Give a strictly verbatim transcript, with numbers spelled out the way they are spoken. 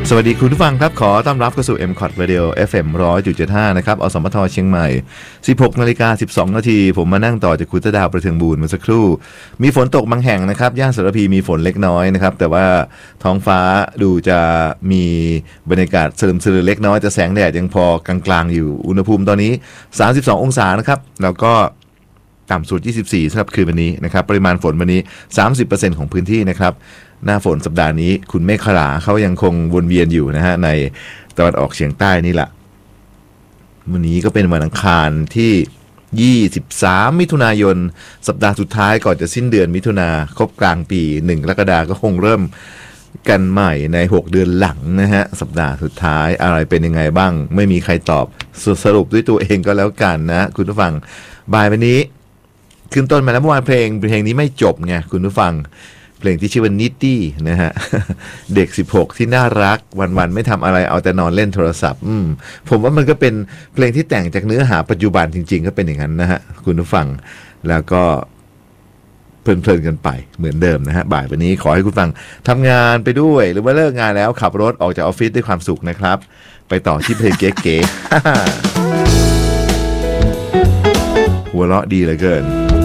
สวัสดีคุณผู้ฟังครับขอต้อนรับเข้าสู่ เอ็ม คอท Radio เอฟ เอ็ม หนึ่งร้อยจุดเจ็ดห้า นะครับอสมทเชียงใหม่ สิบหกนาฬิกาสิบสองนาทีผมมานั่งต่อจากคุณตดาวประเทืองบูรณ์เมื่อสักครู่มีฝนตกบางแห่งนะครับย่านสารพีมีฝนเล็กน้อยนะครับแต่ว่าท้องฟ้าดูจะมีบรรยากาศสลึมสลือเล็กน้อยแต่แสงแดดยังพอกลางๆอยู่อุณหภูมิตอนนี้สามสิบสององศานะครับแล้วก็ต่ำสุดยี่สิบสี่สำหรับคืนวันนี้นะครับปริมาณฝนวันนี้ สามสิบเปอร์เซ็นต์ ของพื้นที่นะครับหน้าฝนสัปดาห์นี้คุณเมฆขลาเขายังคงวนเวียนอยู่นะฮะในตะวันออกเฉียงใต้นี่แหละวันนี้ก็เป็นวันอังคารที่ยี่สิบสามมิถุนายนสัปดาห์สุดท้ายก่อนจะสิ้นเดือนมิถุนาครบกลางปีหนึ่งกรกฎาคมก็คงเริ่มกันใหม่ในหกเดือนหลังนะฮะสัปดาห์สุดท้ายอะไรเป็นยังไงบ้างไม่มีใครตอบสรุปด้วยตัวเองก็แล้วกันนะคุณผู้ฟังบ่ายวันนี้ขึ้นต้นมาแล้วเมื่อวานเพลงเพลงนี้ไม่จบไงคุณผู้ฟังเพลงที่ชื่อว่านิตตี้นะฮะ เด็กสิบหกที่น่ารักวันๆไม่ทำอะไรเอาแต่นอนเล่นโทรศัพท์อืมผมว่ามันก็เป็นเพลงที่แต่งจากเนื้อหาปัจจุบันจริงๆก็เป็นอย่างนั้นนะฮะคุณผู้ฟังแล้วก็เพลินๆกันไปเหมือนเดิมนะฮะบ่ายวันนี้ขอให้คุณฟังทำงานไปด้วยหรือว่าเลิกงานแล้วขับรถออกจากออฟฟิศด้วยความสุขนะครับไปต่อที่เพลงเก๋ๆ หัวเราะดีเหลือเกิน